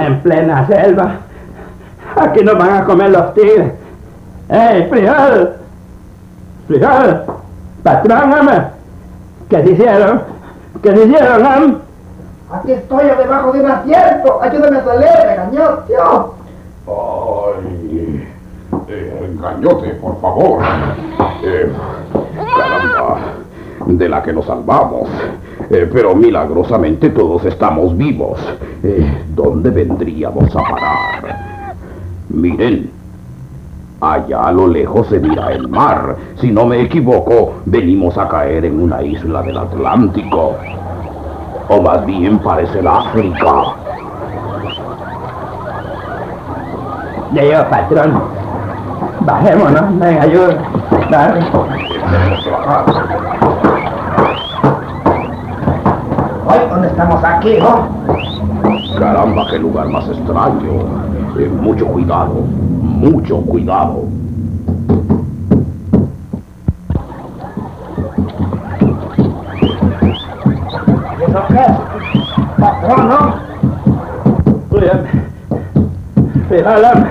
en plena selva. Aquí nos van a comer los tigres. ¡Ey, frijol! ¡Frijol! ¡Patrón, hombre! ¿Qué se hicieron? ¿Qué se hicieron, hombre? Aquí estoy debajo de un asiento. Ayúdame a salir, Gañote. Ay, Gañote, por favor. Caramba, de la que nos salvamos. Pero milagrosamente todos estamos vivos. ¿Dónde vendríamos a parar? Miren, allá a lo lejos se mira el mar. Si no me equivoco, venimos a caer en una isla del Atlántico. O más bien parece el África. Yo, patrón. Bajémonos, ven, ayuda. Dale. Tenemos que bajar. Ay, ¿dónde estamos aquí, no? Caramba, qué lugar más extraño. Mucho cuidado, mucho cuidado. ¿Y eso qué es? Patrón, ¿no? Fíjala.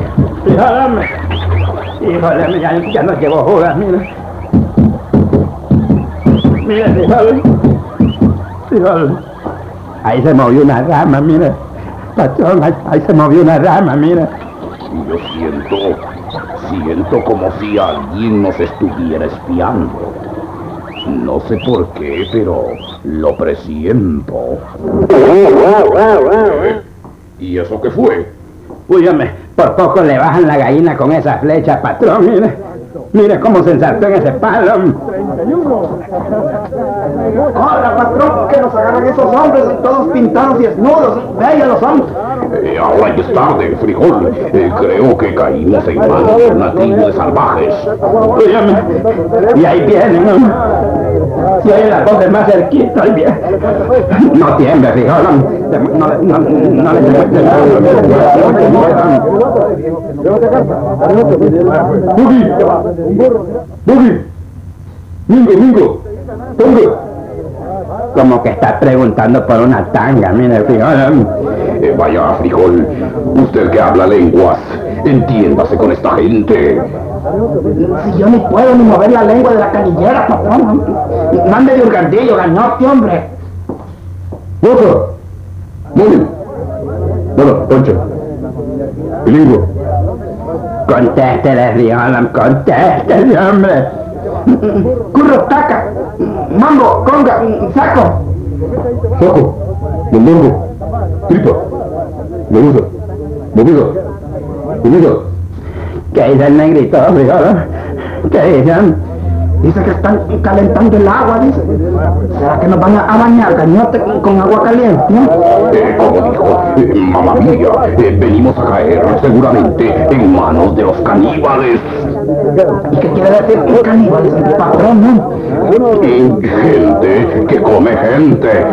Híjole, ya no llevo jugas, mira. Mira, fíjale. Ahí se movió una rama, mira. Patrón, ahí se movió una rama, mira. Y yo siento como si alguien nos estuviera espiando. No sé por qué, pero lo presiento. ¿Y eso qué fue? Úyame, por poco le bajan la gallina con esa flecha, patrón, mire. Mire cómo se ensartó en ese palo. Hola, patrón, que nos agarran esos hombres todos pintados y desnudos. Vaya los hombres. Ahora ya es tarde, frijol. Creo que caímos en manos de una tribu de salvajes. Úyame, y ahí vienen, ¿no? Si oye las voces más cerquita, ahí vienen. No tiemble, frijol. No le Buggy. Mingo. Como que está preguntando por una tanga, mire, frijol. Vaya, frijol. Usted que habla lenguas, entiéndase con esta gente. Si yo ni puedo ni mover la lengua de la canillera, patrón. Mande de un gardillo, Gañote, hombre. ¡Ojo! ¡Móvil! Bueno, Poncho. Bilingüe. Contéstele, frijol, contéstele, hombre. Curro, taca, mango, conga, saco. Saco. Mondongo. Tripa. Medusa. ¿Qué dice el negrito, frijol? ¿Qué dicen? Dice que están calentando el agua, dice. ¿Será que nos van a bañar, Gañote, con agua caliente? Como dijo, mamá mía, venimos a caer seguramente en manos de los caníbales. ¿Y qué quiere decir caníbales, patrón, no? Gente que come gente.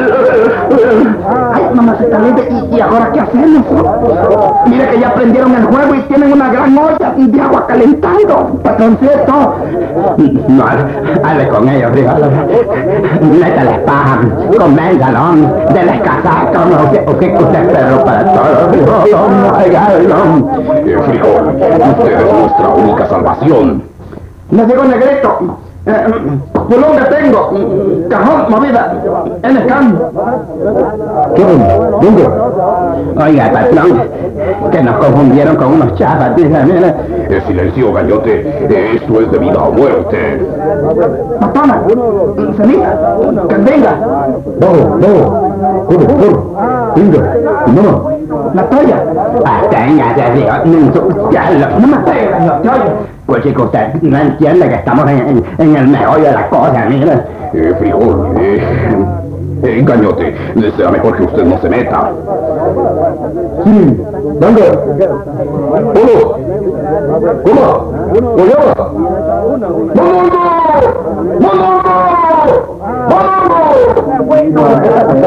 Ay, mamacita linda, ¿y ahora qué hacemos? Mire que ya prendieron el juego y tienen una gran olla de agua calentando, patroncito. No, hable con ellos, frijol. Métales paja, convénzalo, denles casaca, o que usted es perro para todos, frijol, Frijol, usted es nuestra única salvación. Me digo negrito. Pulonga tengo, cajón, movida, en el campo. Oiga, patrón, que nos confundieron con unos chafas, dice, mire. Silencio, Gañote, esto es de vida o muerte. Patona, cenita, candenga. La toalla. Téngase, frijol, No me pegue, Gañote, oye. pues chico, usted no entiende que estamos en el meollo de la cosa, mire. Frijol, Gañote, será mejor que usted no se meta. Sí, venga. ¿Cómo? ¡Monongo!